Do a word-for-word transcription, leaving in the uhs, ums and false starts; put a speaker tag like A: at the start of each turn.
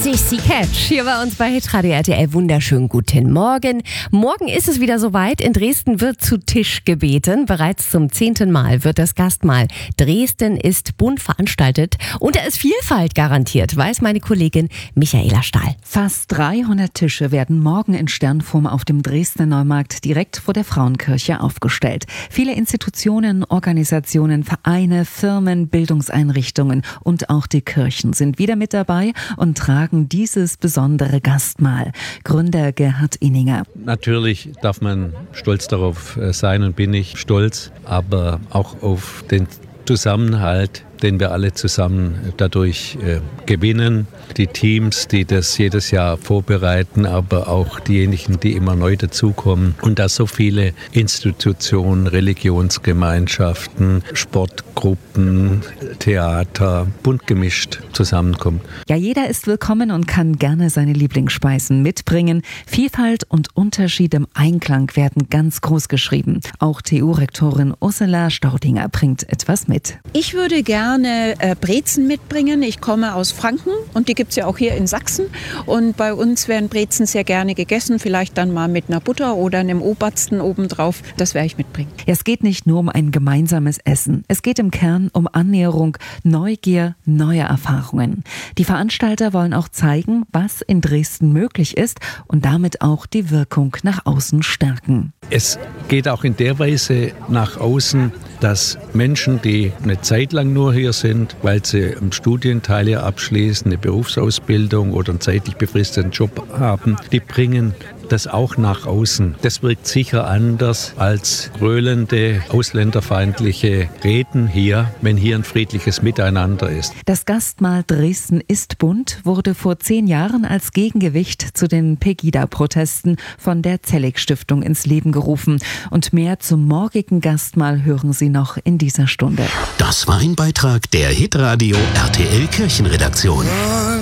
A: Dixie Catch hier bei uns bei Hitradio R T L. Wunderschönen guten Morgen. Morgen ist es wieder soweit. In Dresden wird zu Tisch gebeten. Bereits zum zehnten Mal wird das Gastmahl Dresden ist bunt veranstaltet. Und da ist Vielfalt garantiert, weiß meine Kollegin Michaela Stahl.
B: Fast dreihundert Tische werden morgen in Sternform auf dem Dresdner Neumarkt direkt vor der Frauenkirche aufgestellt. Viele Institutionen, Organisationen, Vereine, Firmen, Bildungseinrichtungen und auch die Kirchen sind wieder mit dabei und tragen dieses besondere Gastmahl. Gründer Gerhard Inninger.
C: Natürlich darf man stolz darauf sein und bin ich stolz, aber auch auf den Zusammenhalt, den wir alle zusammen dadurch äh, gewinnen. Die Teams, die das jedes Jahr vorbereiten, aber auch diejenigen, die immer neu dazukommen. Und dass so viele Institutionen, Religionsgemeinschaften, Sportgruppen, Theater, bunt gemischt zusammenkommen.
B: Ja, jeder ist willkommen und kann gerne seine Lieblingsspeisen mitbringen. Vielfalt und Unterschied im Einklang werden ganz groß geschrieben. Auch T U-Rektorin Ursula Staudinger bringt etwas mit.
D: Ich würde gerne gerne äh, Brezen mitbringen. Ich komme aus Franken und die gibt es ja auch hier in Sachsen. Und bei uns werden Brezen sehr gerne gegessen, vielleicht dann mal mit einer Butter oder einem Obersten obendrauf. Das werde ich mitbringen.
B: Es geht nicht nur um ein gemeinsames Essen. Es geht im Kern um Annäherung, Neugier, neue Erfahrungen. Die Veranstalter wollen auch zeigen, was in Dresden möglich ist und damit auch die Wirkung nach außen stärken.
C: Es geht auch in der Weise nach außen, dass Menschen, die eine Zeit lang nur hier sind, weil sie einen Studienteil hier abschließen, eine Berufsausbildung oder einen zeitlich befristeten Job haben, die bringen das auch nach außen. Das wirkt sicher anders als gröhlende, ausländerfeindliche Reden hier, wenn hier ein friedliches Miteinander ist.
B: Das Gastmahl Dresden ist bunt wurde vor zehn Jahren als Gegengewicht zu den Pegida-Protesten von der Zellig-Stiftung ins Leben gerufen. Und mehr zum morgigen Gastmahl hören Sie noch in dieser Stunde.
E: Das war ein Beitrag der Hitradio R T L Kirchenredaktion.